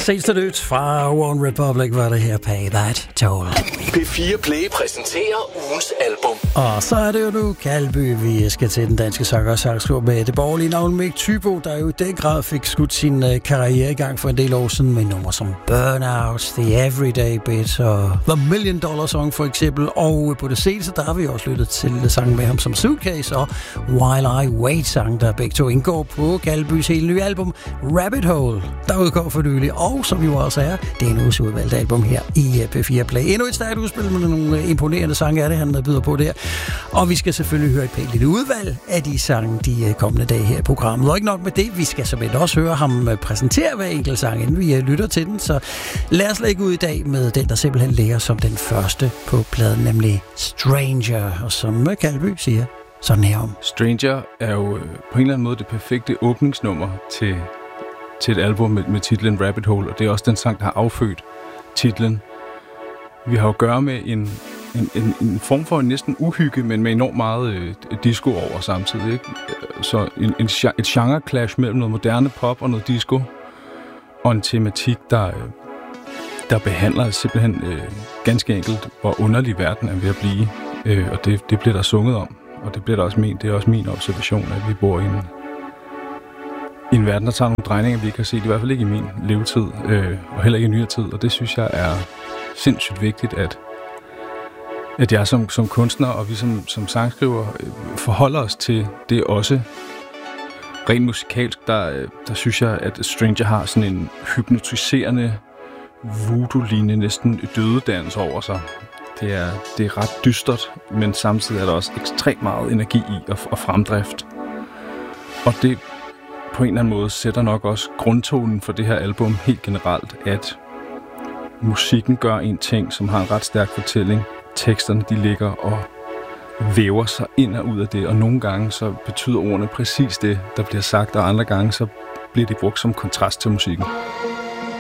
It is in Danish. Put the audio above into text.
Ses det nyt fra One Republic, var det her Pay That Toll. P4 Play præsenterer ugens album. Og så er det jo nu Kaldby, vi skal til den danske sanger og sangskriver med det borgerlige navn Mick Tybo, der jo i den grad fik skudt sin karriere i gang for en del år siden med numre som Burnout, The Everyday Bit og The $1 Million Song for eksempel. Og på det seneste, der har vi også lyttet til sangen med ham som Suitcase og While I Wait sang, der begge to indgår på Kaldbys hele nye album Rabbit Hole, der udgår for nylig, og som jo også er det er en uges udvalgt album her i P4 Play. Endnu et stærkt udspil med nogle imponerende sange er det, han byder på der. Og vi skal selvfølgelig høre et pænt lille udvalg af de sange de kommende dage her i programmet. Og ikke nok med det, vi skal simpelthen også høre ham præsentere hver enkelt sang, inden vi lytter til den. Så lad os lægge ud i dag med den, der simpelthen ligger som den første på pladen, nemlig Stranger. Og som Kaldby siger, sådan her om. Stranger er jo på en eller anden måde det perfekte åbningsnummer til et album med titlen Rabbit Hole, og det er også den sang, der har affødt titlen. Vi har jo at gøre med en form for en næsten uhygge, men med enormt meget disco over samtidig, ikke? Så et genre-clash mellem noget moderne pop og noget disco, og en tematik, der behandler simpelthen ganske enkelt, hvor underlig verden er ved at blive, og det bliver der sunget om, og det bliver der også ment. Det er også min observation, at vi bor i en verden, der tager nogle drejninger, vi ikke har set, i hvert fald ikke i min levetid, og heller ikke i nyere tid, og det synes jeg er sindssygt vigtigt, at jeg som kunstner, og vi som sangskriver, forholder os til det også. Rent musikalsk, der synes jeg, at Stranger har sådan en hypnotiserende, voodoo-lignende, næsten dødedans over sig. Det er ret dystert, men samtidig er der også ekstremt meget energi i og fremdrift. Og det på en eller anden måde sætter nok også grundtonen for det her album helt generelt, at musikken gør en ting, som har en ret stærk fortælling. Teksterne, de ligger og væver sig ind og ud af det, og nogle gange så betyder ordene præcis det, der bliver sagt, og andre gange så bliver de brugt som kontrast til musikken.